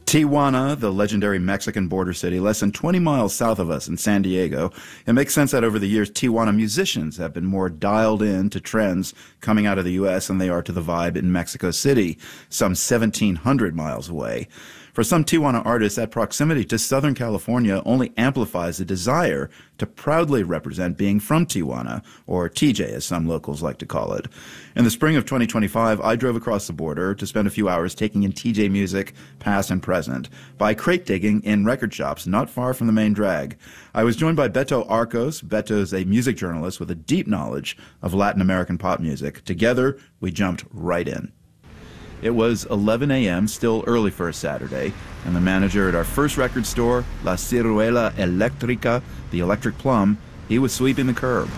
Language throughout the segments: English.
Tijuana, the legendary Mexican border city, less than 20 miles south of us in San Diego. It makes sense that over the years, Tijuana musicians have been more dialed in to trends coming out of the U.S. than they are to the vibe in Mexico City, some 1,700 miles away. For some Tijuana artists, that proximity to Southern California only amplifies the desire to proudly represent being from Tijuana, or TJ as some locals like to call it. In the spring of 2025, I drove across the border to spend a few hours taking in TJ music, past and present, by crate digging in record shops not far from the main drag. I was joined by Beto Arcos. Beto's a music journalist with a deep knowledge of Latin American pop music. Together, we jumped right in. It was 11 a.m., still early for a Saturday, and the manager at our first record store, La Ciruela Electrica, the Electric Plum, he was sweeping the curb.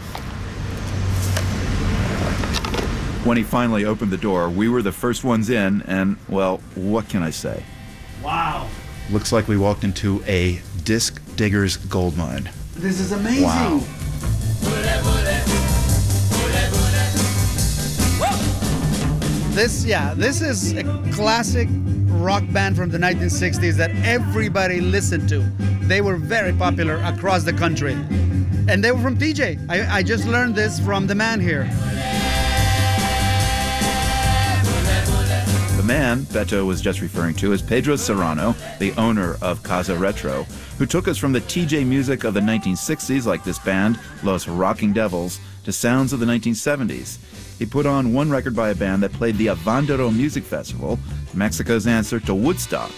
When he finally opened the door, we were the first ones in, and, well, what can I say? Wow. Looks like we walked into a disc digger's gold mine. This is amazing. Wow. This is a classic rock band from the 1960s that everybody listened to. They were very popular across the country. And they were from TJ. I just learned this from the man here. The man Beto was just referring to is Pedro Serrano, the owner of Casa Retro, who took us from the TJ music of the 1960s, like this band, Los Rocking Devils, to sounds of the 1970s. He put on one record by a band that played the Avandero Music Festival, Mexico's answer to Woodstock.